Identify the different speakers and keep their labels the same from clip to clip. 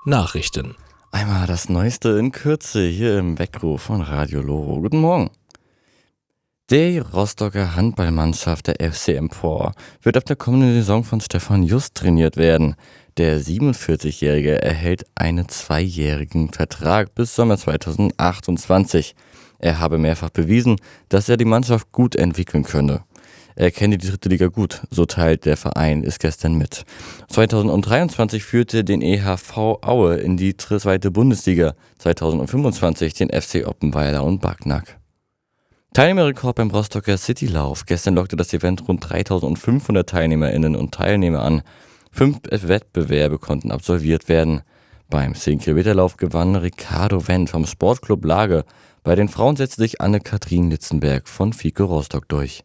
Speaker 1: Nachrichten.
Speaker 2: Einmal das Neueste in Kürze hier im Weckruf von Radio Loro. Guten Morgen. Die Rostocker Handballmannschaft der FC Empor wird ab der kommenden Saison von Stefan Just trainiert werden. Der 47-Jährige erhält einen 2-jährigen Vertrag bis Sommer 2028. Er habe mehrfach bewiesen, dass er die Mannschaft gut entwickeln könne. Er kenne die dritte Liga gut, so teilt der Verein es gestern mit. 2023 führte den EHV Aue in die zweite Bundesliga, 2025 den FC Oppenweiler und Backnack. Teilnehmerrekord beim Rostocker Citylauf. Gestern lockte das Event rund 3.500 TeilnehmerInnen und Teilnehmer an. 5 Wettbewerbe konnten absolviert werden. Beim 10-Kilometer-Lauf gewann Ricardo Wendt vom Sportclub Lage. Bei den Frauen setzte sich Anne-Kathrin Litzenberg von FICO Rostock durch.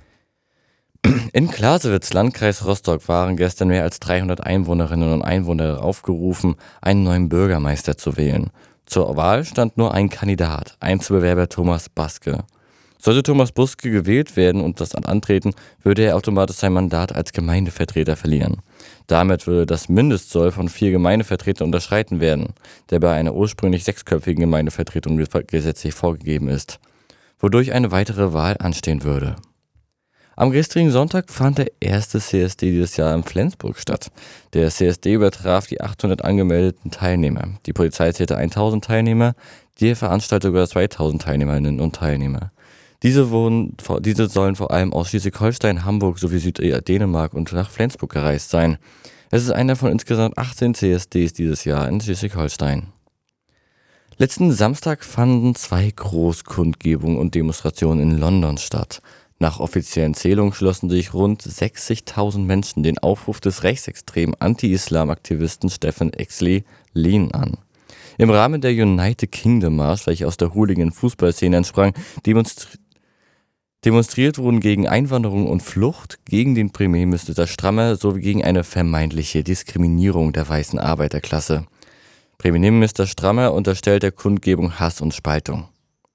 Speaker 2: In Clasewitz, Landkreis Rostock, waren gestern mehr als 300 Einwohnerinnen und Einwohner aufgerufen, einen neuen Bürgermeister zu wählen. Zur Wahl stand nur ein Kandidat, Einzelbewerber Thomas Baske. Sollte Thomas Baske gewählt werden und das antreten, würde er automatisch sein Mandat als Gemeindevertreter verlieren. Damit würde das Mindestsoll von 4 Gemeindevertretern unterschritten werden, der bei einer ursprünglich 6-köpfigen Gemeindevertretung gesetzlich vorgegeben ist, wodurch eine weitere Wahl anstehen würde. Am gestrigen Sonntag fand der erste CSD dieses Jahr in Flensburg statt. Der CSD übertraf die 800 angemeldeten Teilnehmer. Die Polizei zählte 1000 Teilnehmer, die Veranstaltung über 2000 Teilnehmerinnen und Teilnehmer. Diese sollen vor allem aus Schleswig-Holstein, Hamburg sowie Süddänemark und nach Flensburg gereist sein. Es ist einer von insgesamt 18 CSDs dieses Jahr in Schleswig-Holstein. Letzten Samstag fanden 2 Großkundgebungen und Demonstrationen in London statt. Nach offiziellen Zählungen schlossen sich rund 60.000 Menschen den Aufruf des rechtsextremen Anti-Islam-Aktivisten Stephen Exley-Leen an. Im Rahmen der United Kingdom March, welche aus der Hooligan-Fußballszene entsprang, demonstriert wurden gegen Einwanderung und Flucht, gegen den Premierminister Strammer sowie gegen eine vermeintliche Diskriminierung der weißen Arbeiterklasse. Premierminister Strammer unterstellt der Kundgebung Hass und Spaltung.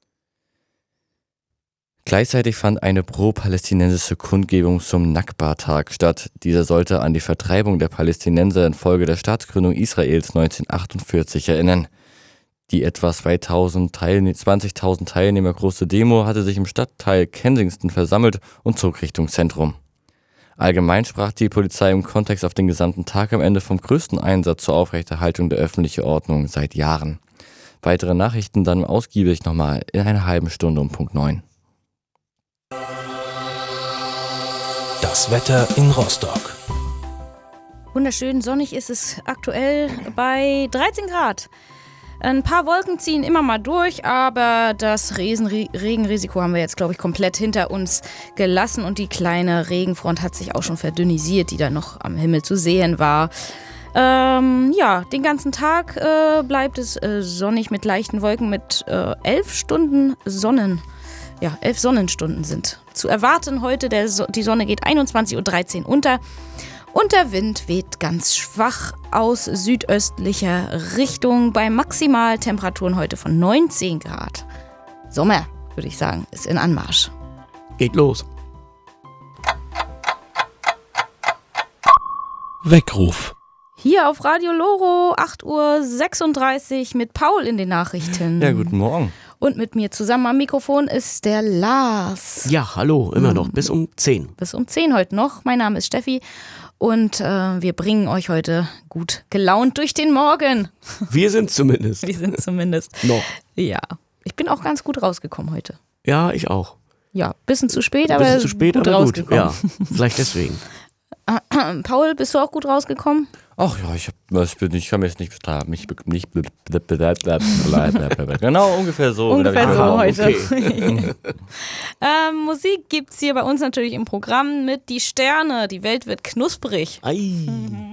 Speaker 2: Gleichzeitig fand eine pro-palästinensische Kundgebung zum Nakba-Tag statt. Dieser sollte an die Vertreibung der Palästinenser infolge der Staatsgründung Israels 1948 erinnern. Die etwa 20.000 Teilnehmer große Demo hatte sich im Stadtteil Kensington versammelt und zog Richtung Zentrum. Allgemein sprach die Polizei im Kontext auf den gesamten Tag am Ende vom größten Einsatz zur Aufrechterhaltung der öffentlichen Ordnung seit Jahren. Weitere Nachrichten dann ausgiebig nochmal in einer halben Stunde um Punkt 9.
Speaker 1: Das Wetter in Rostock.
Speaker 3: Wunderschön sonnig ist es aktuell bei 13 Grad. Ein paar Wolken ziehen immer mal durch, aber das Regenrisiko haben wir jetzt, glaube ich, komplett hinter uns gelassen und die kleine Regenfront hat sich auch schon verdünnisiert, die da noch am Himmel zu sehen war. Den ganzen Tag bleibt es sonnig mit leichten Wolken mit 11 Stunden Sonnen. Ja, 11 Sonnenstunden sind zu erwarten heute. Die Sonne geht 21.13 Uhr unter und der Wind weht ganz schwach aus südöstlicher Richtung bei Maximaltemperaturen heute von 19 Grad. Sommer, würde ich sagen, ist in Anmarsch.
Speaker 1: Geht los. Weckruf.
Speaker 3: Hier auf Radio Loro, 8.36 Uhr mit Paul in den Nachrichten.
Speaker 2: Ja, guten Morgen.
Speaker 3: Und mit mir zusammen am Mikrofon ist der Lars.
Speaker 4: Ja, hallo, immer noch, bis um 10.
Speaker 3: Bis um 10 heute noch. Mein Name ist Steffi und wir bringen euch heute gut gelaunt durch den Morgen.
Speaker 4: Wir sind zumindest.
Speaker 3: Noch. Ja, ich bin auch ganz gut rausgekommen heute.
Speaker 4: Ja, ich auch.
Speaker 3: Ja, bisschen zu spät, aber gut rausgekommen.
Speaker 4: Ja, vielleicht deswegen.
Speaker 3: Paul, bist du auch gut rausgekommen?
Speaker 2: Ach ja, ich kann mir jetzt nicht genau, ungefähr so.
Speaker 3: Ungefähr so heute.
Speaker 4: Okay.
Speaker 3: Musik gibt's hier bei uns natürlich im Programm mit Die Sterne. Die Welt wird knusprig.
Speaker 4: Ei.